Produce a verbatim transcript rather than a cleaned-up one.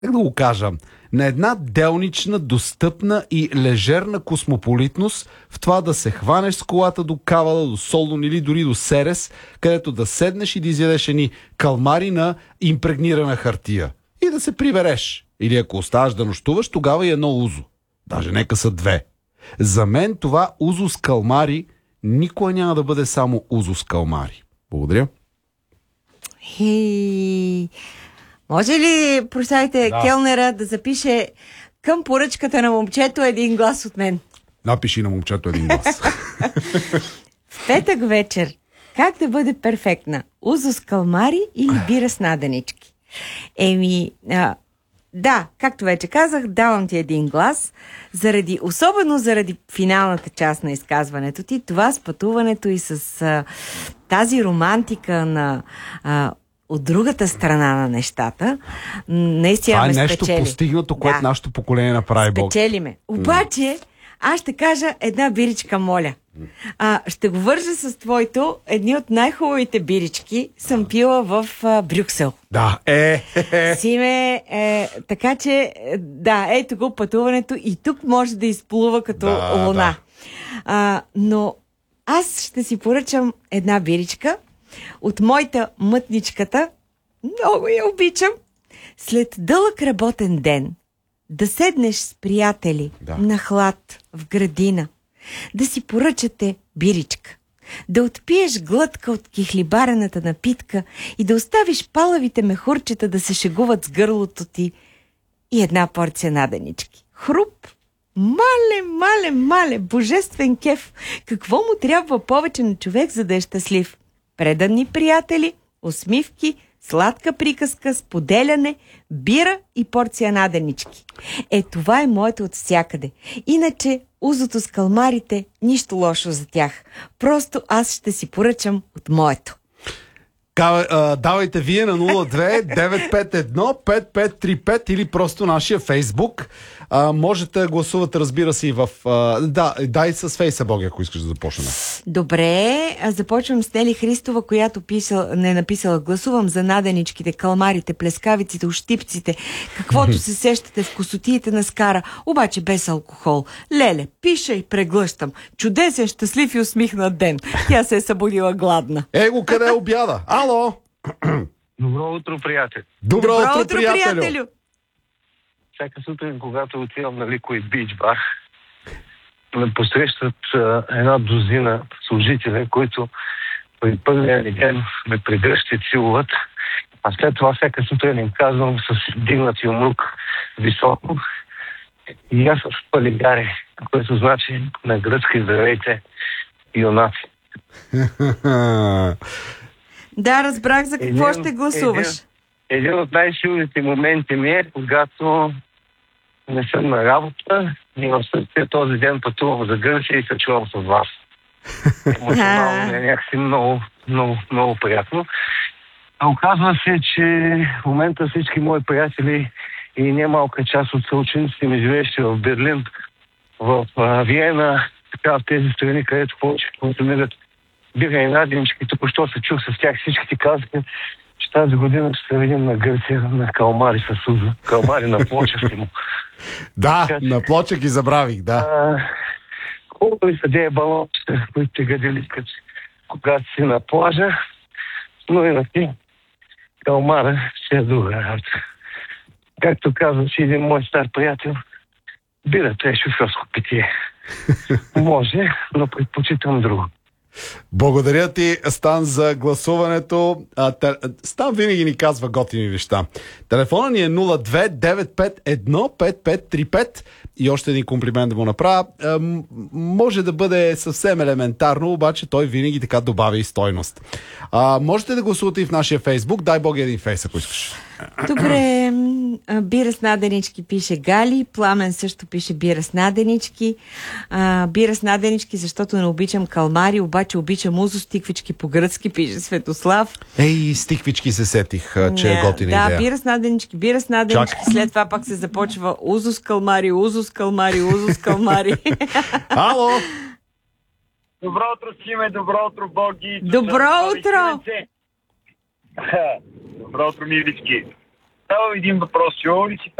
как да го кажа, на една делнична, достъпна и лежерна космополитност в това да се хванеш с колата до Кавала, до Солун или дори до Серес, където да седнеш и да изядеш едни калмари на импрегнирана хартия. И да се прибереш. Или ако оставаш да нощуваш, тогава и едно узо. Даже нека са две. За мен това узо с калмари никога няма да бъде само узо с калмари. Благодаря. Хей... Може ли, прощайте, да. Келнера да запише към поръчката на момчето един глас от мен? Напиши на момчето един глас. В петък вечер, как да бъде перфектна? Узо с калмари или бира с наденички? Еми, а, да, както вече казах, давам ти един глас, заради, особено заради финалната част на изказването ти, това с пътуването и с а, тази романтика на... А, от другата страна на нещата, наистина това е ме нещо спечели. постигнато, което да. Нашето поколение направи Бог. Спечели ме. Обаче, аз ще кажа една биричка, моля. А, ще го вържа с твоето. Едни от най-хубавите бирички съм пила в а, Брюксел. Да, е, е, е. Симе, е, така че, да, ето го пътуването и тук може да изплува като да, луна. Да. А, но аз ще си поръчам една биричка от моята мътничката. Много я обичам. След дълъг работен ден да седнеш с приятели да. на хлад в градина, да си поръчате биричка, да отпиеш глътка от кихлибарената напитка и да оставиш палавите мехурчета да се шегуват с гърлото ти и една порция наденички. Хруп! Мале, мале, мале! Божествен кеф! Какво му трябва повече на човек, за да е щастлив? Преданни приятели, усмивки, сладка приказка, споделяне, бира и порция наденички. Е, това е моето от всякъде. Иначе, узото с калмарите, нищо лошо за тях. Просто аз ще си поръчам от моето. Давайте вие на нула две девет пет едно пет пет три пет или просто нашия Фейсбук. А, можете да гласувате, разбира се, и в... А, да, дай с Фейсбук, ако искаш да започнем. Добре, започвам с Нели Христова, която писал, не написала: гласувам за наденичките, калмарите, плескавиците, ощипците, каквото се сещате в косотиите на скара, обаче без алкохол. Леле, пиша и преглъщам. Чудесен, щастлив и усмихнат ден. Тя се е събудила гладна. Его, къде е обяда? Ало! Добро утро, приятел. Добро, Добро утро, утро, приятелю. приятелю. Всяка сутрин, когато отивам на Liquid Beach Bar, ме посрещат а, една дозина служители, които при първия ни ден ме прегръщат и целуват. А след това всяка сутрин им казвам с дигнати умрук високо: и аз съм в палигари, което значи на гръцки: здравейте, юнаци. Да, разбрах за какво един, ще гласуваш. Един, един от най-силните моменти ми е, когато не съм на работа и в същия този ден пътувам за Гърция и се чувам с вас. Емоционално е някакси много, много, много приятно. А оказва се, че в момента всички мои приятели и немалка част от съучениците ми, живеещи в Берлин, в а, Виена, така в тези страни, където повече консумират бира и наденички, току-що се чух с тях, всички ти казаха, че тази година ще се видим на Гърция на калмари с узо. Калмари на плоча му. Да, така, на плоча ги забравих, да. Хубави са дея балончета, които те гадили, когато си на плажа, но иначе калмара ще е друга работа. Както казваше един мой стар приятел, бирата е шофьорско питие. Може, но предпочитам друго. Благодаря ти, Стан, за гласуването. А, те... Стан винаги ни казва готини неща. Телефона ни е нула две девет пет едно пет пет три пет и още един комплимент да му направя. А, м- може да бъде съвсем елементарно, обаче той винаги така добавя и стойност. А, можете да гласувате и в нашия Фейсбук. Дай Бог един фейс, ако искаш. Добре, бира с наденички пише Гали, Пламен също пише бира с наденички. А, бира с наденички, защото не обичам калмари, обаче обичам узо с тиквички по-гръцки, пише Светослав. Ей, с тиквички се сетих, че не, е готина да, идея. Да, бира с наденички, бира с наденички, Чак. След това пак се започва узо с калмари, узо с калмари, узо с калмари. Ало! Добро утро, Симе, добро утро, Боги. Добро утро! Добро утро, милички. задава един въпрос. Чува ли си